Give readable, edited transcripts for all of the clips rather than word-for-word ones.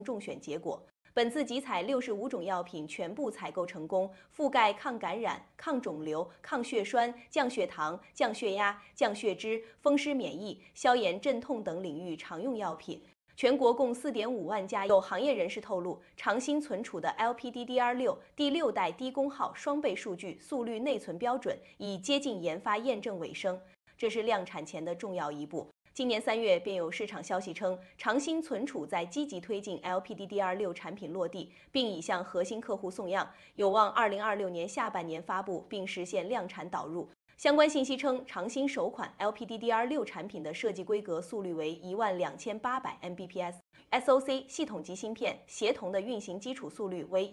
中选结果。本次集采65种药品全部采购成功，覆盖抗感染、抗肿瘤、抗血栓、降血糖、降血压、降血脂、风湿免疫、消炎镇痛等领域常用药品。全国共4.5万家。有行业人士透露，长兴存储的 LPDDR6第6代低功耗双倍数据速率内存标准已接近研发验证尾声，这是量产前的重要一步。今年3月便有市场消息称，长兴存储在积极推进 LPDDR6产品落地，并已向核心客户送样，有望2026年下半年发布并实现量产导入。相关信息称，长兴首款 LPDDR6产品的设计规格速率为12800 Mbps，SoC 系统级芯片协同的运行基础速率为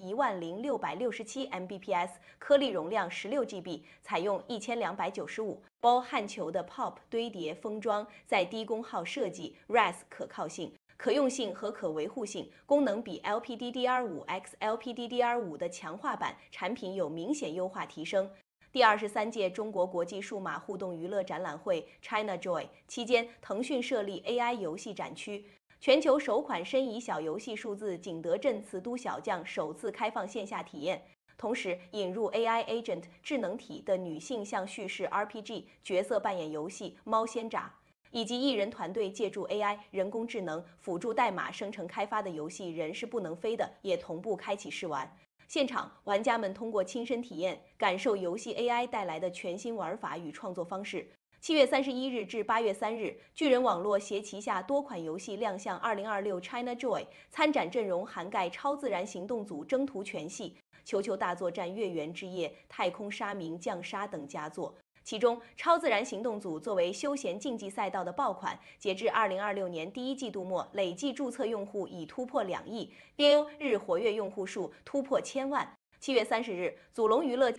10667 Mbps， 颗粒容量16GB， 采用1295包焊球的 POP 堆叠封装，在低功耗设计 ，RAS 可靠性、可用性和可维护性功能比 LPDDR5X LPDDR5 的强化版产品有明显优化提升。第23届中国国际数码互动娱乐展览会 ChinaJoy 期间，腾讯设立 AI 游戏展区，全球首款申遗小游戏数字景德镇瓷都小将首次开放线下体验。同时引入 AI Agent 智能体的女性向叙事 RPG 角色扮演游戏《猫仙爪》，以及艺人团队借助 AI 人工智能辅助代码生成开发的游戏《人是不能飞的》也同步开启试玩。现场，玩家们通过亲身体验，感受游戏 AI 带来的全新玩法与创作方式。7月31日至8月3日，巨人网络携旗下多款游戏亮相2026 ChinaJoy， 参展阵容涵盖超自然行动组征途全系、球球大作战月圆之夜、太空沙明降沙等佳作。其中，超自然行动组作为休闲竞技赛道的爆款，截至2026年第1季度末，累计注册用户已突破2亿，DAU 日活跃用户数突破1000万。7月30日，祖龙娱乐